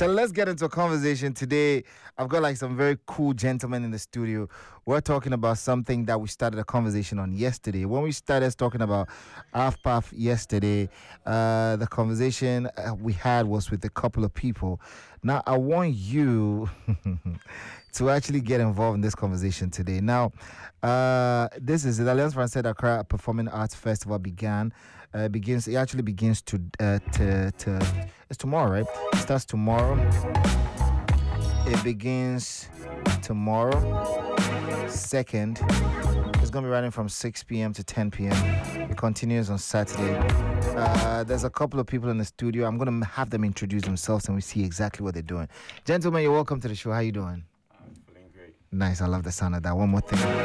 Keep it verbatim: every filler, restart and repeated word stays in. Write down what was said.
So let's get into a conversation today. I've got like some very cool gentlemen in the studio. We're talking about something that we started a conversation on yesterday. When we started talking about AFPAF yesterday, uh, the conversation uh, we had was with a couple of people. Now I want you to actually get involved in this conversation today. Now, uh, this is the Alliance Française Accra Performing Arts Festival began. Uh, begins. It actually begins to uh, to to. It's tomorrow, right? It starts tomorrow. It begins tomorrow. Second. It's gonna be running from six p.m. to ten p.m. It continues on Saturday. Uh, there's a couple of people in the studio. I'm gonna have them introduce themselves, and we see exactly what they're doing. Gentlemen, you're welcome to the show. How you doing? I'm feeling great. Nice. I love the sound of that. One more thing.